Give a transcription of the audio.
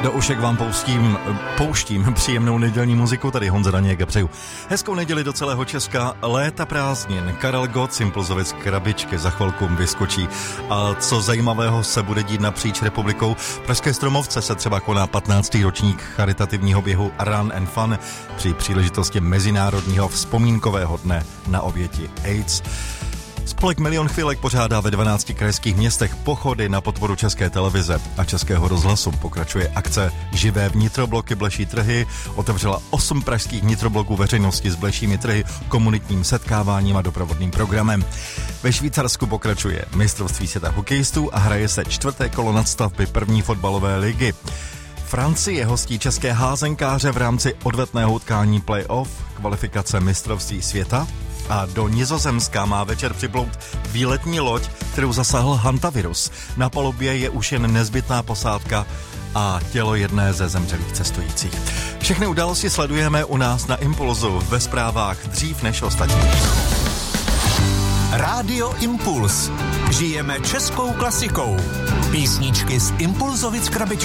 Do ušek vám pouštím příjemnou nedělní muziku, tady Honza Daněk a přeju hezkou neděli do celého Česka, léta prázdnin. Karel Gott z Impulzovic Krabičky za chvilku vyskočí. A co zajímavého se bude dít napříč republikou? V Pražské Stromovce se třeba koná 15. ročník charitativního běhu Run and Fun při příležitosti Mezinárodního vzpomínkového dne na oběti AIDS. Spolek Milion chvílek pořádá ve 12 krajských městech pochody na podporu České televize a Českého rozhlasu. Pokračuje akce Živé vnitrobloky Bleší trhy. Otevřela 8 pražských vnitrobloků veřejnosti s Blešími trhy, komunitním setkáváním a doprovodným programem. Ve Švýcarsku pokračuje mistrovství světa hokejistů a hraje se 4. kolo nadstavby první fotbalové ligy. Francie hostí české házenkáře v rámci odvetného utkání playoff kvalifikace mistrovství světa. A do Nizozemska má večer připlout výletní loď, kterou zasáhl hantavirus. Na palubě je už jen nezbytná posádka a tělo jedné ze zemřelých cestujících. Všechny události sledujeme u nás na Impulzu ve zprávách dřív než ostatní. Rádio Impuls. Žijeme českou klasikou. Písničky z Impulzovic Krabičky.